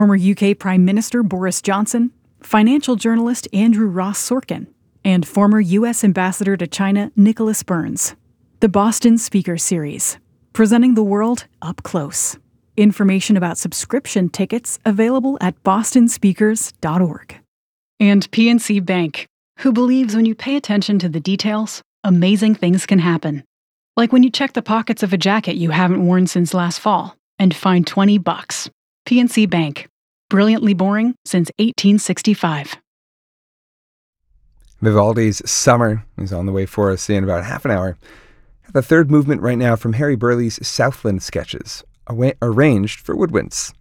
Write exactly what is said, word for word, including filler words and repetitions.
former U K Prime Minister Boris Johnson, financial journalist Andrew Ross Sorkin, and former U S Ambassador to China Nicholas Burns. The Boston Speaker Series, presenting the world up close. Information about subscription tickets available at boston speakers dot org. And P N C Bank, who believes when you pay attention to the details, amazing things can happen. Like when you check the pockets of a jacket you haven't worn since last fall and find twenty bucks. P N C Bank, brilliantly boring since eighteen sixty-five. Vivaldi's Summer is on the way for us in about half an hour. The third movement right now from Harry Burleigh's Southland Sketches, arranged for woodwinds.